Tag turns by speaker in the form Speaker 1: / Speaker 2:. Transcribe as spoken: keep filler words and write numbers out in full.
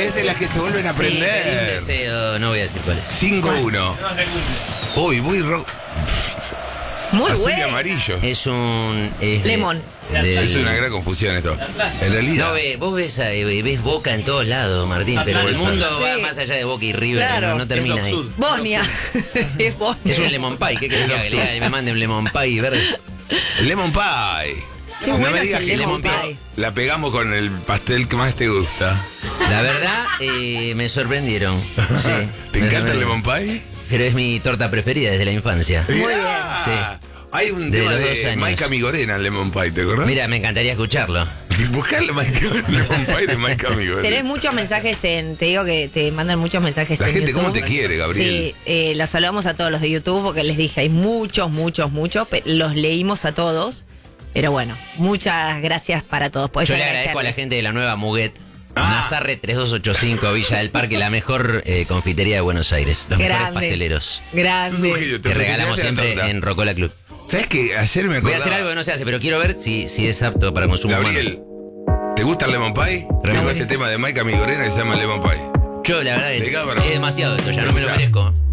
Speaker 1: es de las que se vuelven a
Speaker 2: Sí, pedí un
Speaker 1: aprender.
Speaker 2: deseo, no voy a decir cuál es.
Speaker 1: cinco uno. Uy, muy rojo.
Speaker 3: Muy
Speaker 1: Azul y
Speaker 3: bueno.
Speaker 1: amarillo.
Speaker 2: Es un... Es de-
Speaker 3: Lemon.
Speaker 2: del-
Speaker 1: Es una gran confusión esto. En realidad.
Speaker 2: No, ve, vos ves, a- eh, ves Boca en todos lados, Martín, pero el mundo va
Speaker 3: Sí.
Speaker 2: más allá de Boca y River,
Speaker 3: Claro.
Speaker 2: no, no termina ahí.
Speaker 3: Bosnia. Es Bosnia.
Speaker 2: Es un lemon pie, ¿qué querés que haga? Que le haga- me mande un lemon pie verde.
Speaker 1: El lemon pie.
Speaker 3: Qué
Speaker 1: no
Speaker 3: bueno
Speaker 1: me
Speaker 3: es
Speaker 1: digas
Speaker 3: el
Speaker 1: que
Speaker 3: lemon
Speaker 1: lemon
Speaker 3: pie.
Speaker 1: pie la pegamos con el pastel que más te gusta.
Speaker 2: La verdad, eh, me sorprendieron. Sí,
Speaker 1: ¿Te
Speaker 2: me
Speaker 1: encanta el
Speaker 2: sorprendieron.
Speaker 1: lemon pie?
Speaker 2: Pero es mi torta preferida desde la infancia.
Speaker 3: Muy bien.
Speaker 1: Sí. Hay un
Speaker 2: De
Speaker 1: tema
Speaker 2: los dos
Speaker 1: de
Speaker 2: años.
Speaker 1: Maika Migorena en Lemon Pie, ¿te acordás?
Speaker 2: Mira, me encantaría escucharlo.
Speaker 1: Buscale Maika, Lemon Pie de Maika Migorena.
Speaker 3: Tenés muchos mensajes en. Te digo que te mandan muchos mensajes
Speaker 1: La
Speaker 3: en
Speaker 1: gente,
Speaker 3: YouTube.
Speaker 1: ¿cómo te quiere, Gabriel?
Speaker 3: Sí, eh, los saludamos a todos los de YouTube porque les dije, hay muchos, muchos, muchos. pe- Los leímos a todos. Pero bueno, muchas gracias para todos. Podés
Speaker 2: Yo le agradezco a la
Speaker 3: agradecerles.
Speaker 2: gente de la nueva Muguet.
Speaker 1: Ah.
Speaker 2: Nazarre tres dos ocho cinco, Villa del Parque, la mejor eh, confitería de Buenos Aires. Los mejores
Speaker 3: Grande.
Speaker 2: pasteleros.
Speaker 1: Sos un
Speaker 3: Grande.
Speaker 1: genio, te
Speaker 2: Que regalamos
Speaker 1: retiraste la
Speaker 2: siempre
Speaker 1: torta.
Speaker 2: en Rocola Club.
Speaker 1: ¿Sabes qué? Ayer me
Speaker 2: Voy a
Speaker 1: acordaba.
Speaker 2: hacer algo que no se hace, pero quiero ver si, si es apto para consumo
Speaker 1: Gabriel, ¿te gusta el Lemon Pie?
Speaker 2: Lemon
Speaker 1: Tengo
Speaker 2: Pie.
Speaker 1: este tema de Maika Migorena que se llama Lemon Pie.
Speaker 2: humano. Yo, la verdad,
Speaker 1: De
Speaker 2: que
Speaker 1: cabra.
Speaker 2: es demasiado esto, ya no me lo
Speaker 1: Escuchá.
Speaker 2: merezco.